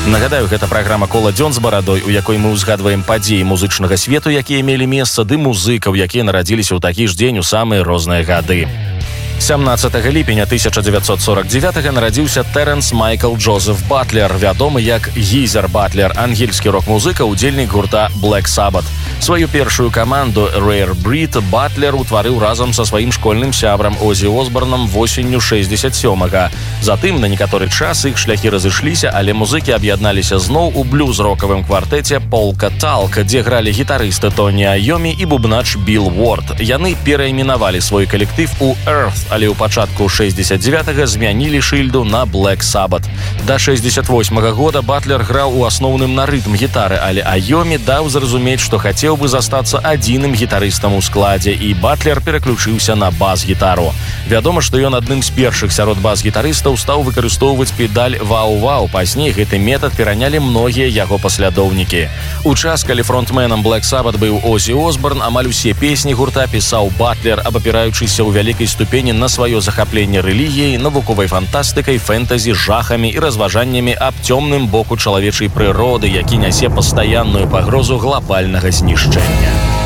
Нагадаю, гэта праграма «Кола дзён з барадой», у якой мы ўзгадваем падзеі музычнага свету, якія мелі месца, ды музыкаў, якія нарадзіліся ў такі ж дзень у самыя розныя гады. 17 ліпеня 1949 нарадзіўся Тэрэнс Майкл Джозеф Батлер, вядомы як Гізер Батлер, ангельскі рок-музыка, удзельнік гурта Black Sabbath. Сваю першую каманду Rare Breed Батлер утварыў разам са сваім школьным сябрам Озі Осборнам восенню 67-га. Затым на некаторы час іх шляхі разышліся, але музыкі аб'ядналіся зноў у блюз-рокавым квартэце Polka Talk, дзе гралі гітарысты Тоні Айомі і бубнач Билл Уорд. Яны перайменавалі свой калектыв у Earth, але ў пачатку 69-га змянілі шыльду на Black Sabbath. Да 68-го года Батлер граў у асноўным на рытм гітары, але Айомі даў зразумець, што хацеў бы застацца адзіным гітарыстам у складзе, і Батлер пераключыўся на бас-гітару. Вядома, што ён адным з першых сярод бас-гітарыстаў стаў выкарыстоўваць педаль вау-вау. Пазней гэты метад перанялі многія яго паслядоўнікі. У час, калі фронтменам Black Sabbath быў Озі Осборн, амаль усе песні гурта пісаў Батлер, абапіраючыся ў вялікай ступені на сваё захапленне рэлігіяй, навуковай фантастыкай, фэнтэзі, жахамі і разважаннямі аб цёмным боку чалавечай прыроды, які нясе пастаянную пагрозу глобальнага знішчэння.